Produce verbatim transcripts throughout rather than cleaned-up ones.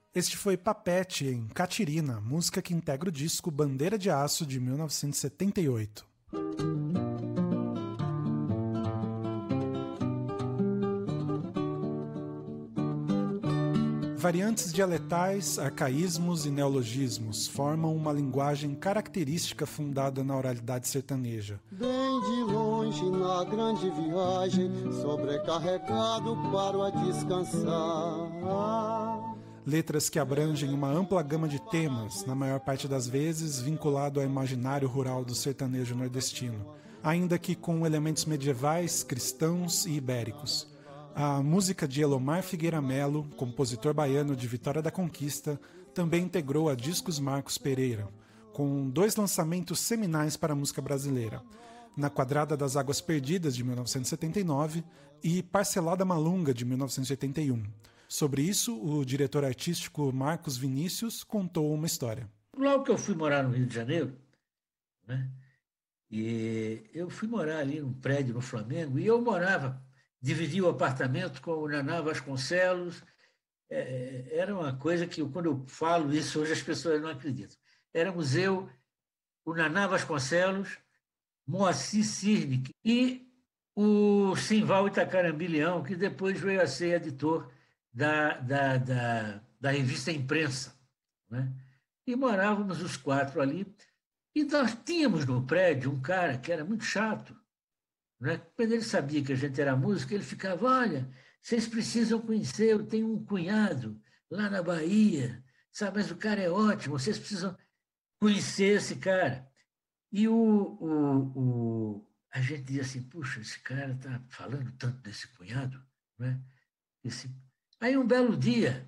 Este foi Papete em Catirina, música que integra o disco Bandeira de Aço de mil novecentos e setenta e oito. Variantes dialetais, arcaísmos e neologismos formam uma linguagem característica fundada na oralidade sertaneja. Bem de longe na grande viagem, sobrecarregado paro a descansar. Letras que abrangem uma ampla gama de temas, na maior parte das vezes vinculado ao imaginário rural do sertanejo nordestino, ainda que com elementos medievais, cristãos e ibéricos. A música de Elomar Figueira Melo, compositor baiano de Vitória da Conquista, também integrou a Discos Marcos Pereira, com dois lançamentos seminais para a música brasileira, Na Quadrada das Águas Perdidas, de mil novecentos e setenta e nove, e Parcelada Malunga, de mil novecentos e oitenta e um. Sobre isso, o diretor artístico Marcos Vinícius contou uma história. Logo que eu fui morar no Rio de Janeiro, né, e eu fui morar ali num prédio no Flamengo, e eu morava... Dividi o apartamento com o Naná Vasconcelos. É, era uma coisa que, quando eu falo isso, hoje as pessoas não acreditam. Éramos eu, o Naná Vasconcelos, Moacir Cirne e o Simval Itacarambi-Leão, que depois veio a ser editor da, da, da, da revista Imprensa. Né? E morávamos os quatro ali. E nós tínhamos no prédio um cara que era muito chato. Né? Quando ele sabia que a gente era músico, ele ficava, olha, vocês precisam conhecer, eu tenho um cunhado lá na Bahia, sabe, mas o cara é ótimo, vocês precisam conhecer esse cara. E o, o, o, a gente dizia assim, puxa, esse cara está falando tanto desse cunhado. Né? Esse... Aí um belo dia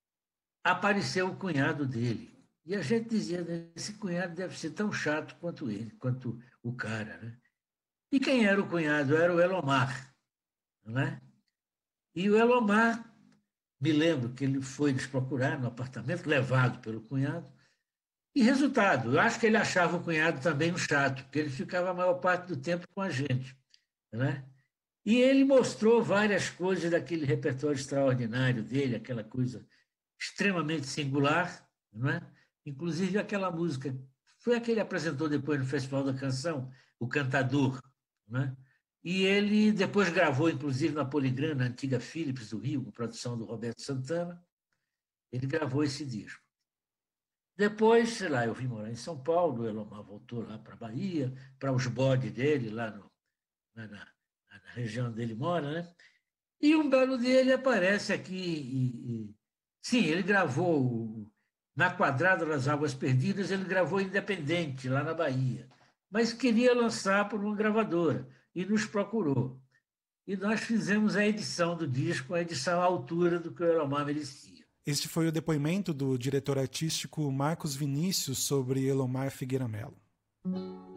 apareceu o cunhado dele, e a gente dizia, esse cunhado deve ser tão chato quanto ele, quanto o cara, né? E quem era o cunhado? Era o Elomar. Não é? E o Elomar, me lembro que ele foi nos procurar no apartamento, levado pelo cunhado, e resultado, eu acho que ele achava o cunhado também um chato, porque ele ficava a maior parte do tempo com a gente. Não é? E ele mostrou várias coisas daquele repertório extraordinário dele, aquela coisa extremamente singular, não é? Inclusive aquela música, foi a que ele apresentou depois no Festival da Canção, O Cantador. Né? E ele depois gravou, inclusive, na Poligram, na antiga Philips do Rio, com produção do Roberto Santana. Ele gravou esse disco. Depois, sei lá, eu vim morar em São Paulo, o Elomar voltou lá para a Bahia, para os bodes dele, lá no, na, na, na região onde ele mora, né? E um belo dia ele aparece aqui. E, e, sim, ele gravou Na Quadrada das Águas Perdidas, ele gravou independente, lá na Bahia. Mas queria lançar por uma gravadora e nos procurou. E nós fizemos a edição do disco, a edição à altura do que o Elomar merecia. Este foi o depoimento do diretor artístico Marcos Vinícius sobre Elomar Figueira Melo.